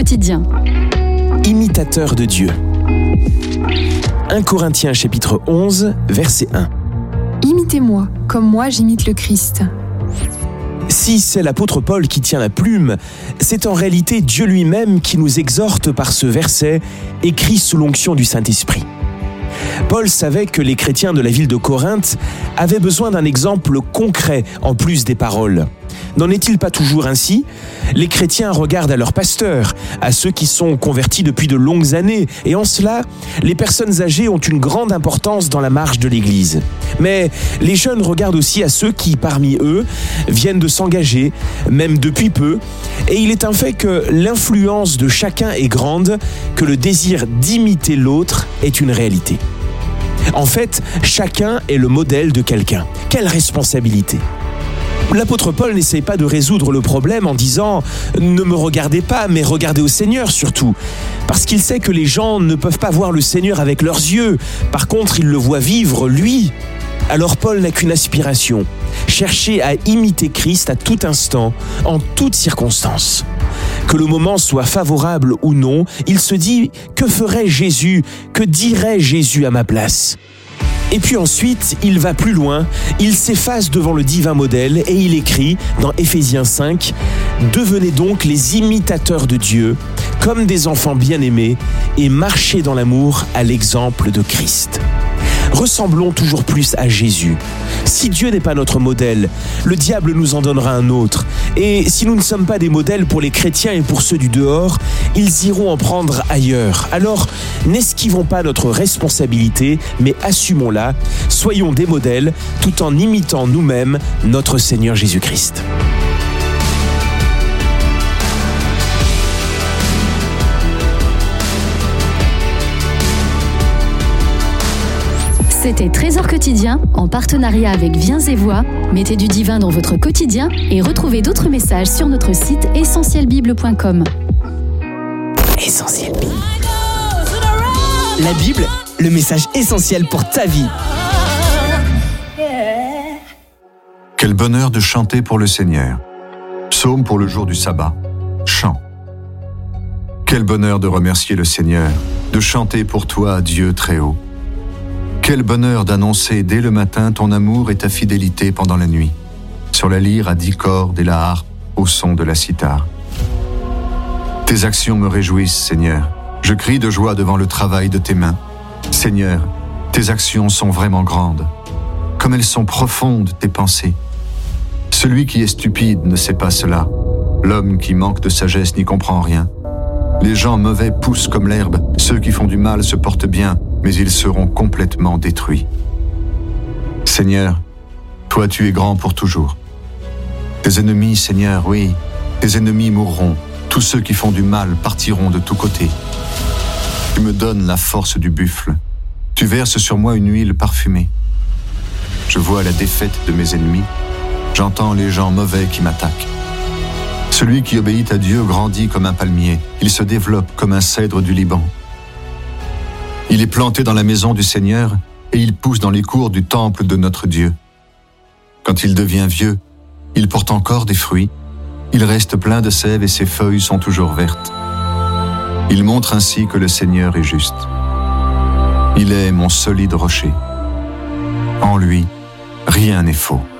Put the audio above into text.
quotidien. Imitateur de Dieu. 1 Corinthiens chapitre 11, verset 1. Imitez-moi, comme moi j'imite le Christ. Si c'est l'apôtre Paul qui tient la plume, c'est en réalité Dieu lui-même qui nous exhorte par ce verset écrit sous l'onction du Saint-Esprit. Paul savait que les chrétiens de la ville de Corinthe avaient besoin d'un exemple concret en plus des paroles. N'en est-il pas toujours ainsi ? Les chrétiens regardent à leurs pasteurs, à ceux qui sont convertis depuis de longues années, et en cela, les personnes âgées ont une grande importance dans la marche de l'Église. Mais les jeunes regardent aussi à ceux qui, parmi eux, viennent de s'engager, même depuis peu, et il est un fait que l'influence de chacun est grande, que le désir d'imiter l'autre est une réalité. En fait, chacun est le modèle de quelqu'un. Quelle responsabilité ! L'apôtre Paul n'essaye pas de résoudre le problème en disant « Ne me regardez pas, mais regardez au Seigneur surtout ». Parce qu'il sait que les gens ne peuvent pas voir le Seigneur avec leurs yeux. Par contre, ils le voient vivre, lui. Alors Paul n'a qu'une aspiration, chercher à imiter Christ à tout instant, en toutes circonstances. Que le moment soit favorable ou non, il se dit « Que ferait Jésus ? Que dirait Jésus à ma place ?» Et puis ensuite, il va plus loin, il s'efface devant le divin modèle et il écrit dans Éphésiens 5 « Devenez donc les imitateurs de Dieu, comme des enfants bien-aimés, et marchez dans l'amour à l'exemple de Christ. » Ressemblons toujours plus à Jésus. Si Dieu n'est pas notre modèle, le diable nous en donnera un autre. Et si nous ne sommes pas des modèles pour les chrétiens et pour ceux du dehors, ils iront en prendre ailleurs. Alors, n'esquivons pas notre responsabilité, mais assumons-la. Soyons des modèles tout en imitant nous-mêmes notre Seigneur Jésus-Christ. C'était Trésor quotidien en partenariat avec Viens et Voix. Mettez du divin dans votre quotidien et retrouvez d'autres messages sur notre site essentielbible.com. Essentiel Bible. La Bible, le message essentiel pour ta vie. Quel bonheur de chanter pour le Seigneur. Psaume pour le jour du sabbat. Chant. Quel bonheur de remercier le Seigneur, de chanter pour toi, Dieu très haut. Quel bonheur d'annoncer dès le matin ton amour et ta fidélité pendant la nuit, sur la lyre à 10 cordes et la harpe au son de la cithare. Tes actions me réjouissent, Seigneur. Je crie de joie devant le travail de tes mains. Seigneur, tes actions sont vraiment grandes. Comme elles sont profondes, tes pensées. Celui qui est stupide ne sait pas cela. L'homme qui manque de sagesse n'y comprend rien. Les gens mauvais poussent comme l'herbe. Ceux qui font du mal se portent bien, mais ils seront complètement détruits. Seigneur, toi tu es grand pour toujours. Tes ennemis, Seigneur, oui, tes ennemis mourront. Tous ceux qui font du mal partiront de tous côtés. Tu me donnes la force du buffle. Tu verses sur moi une huile parfumée. Je vois la défaite de mes ennemis. J'entends les gens mauvais qui m'attaquent. Celui qui obéit à Dieu grandit comme un palmier. Il se développe comme un cèdre du Liban. Il est planté dans la maison du Seigneur et il pousse dans les cours du temple de notre Dieu. Quand il devient vieux, il porte encore des fruits. Il reste plein de sève et ses feuilles sont toujours vertes. Il montre ainsi que le Seigneur est juste. Il est mon solide rocher. En lui, rien n'est faux.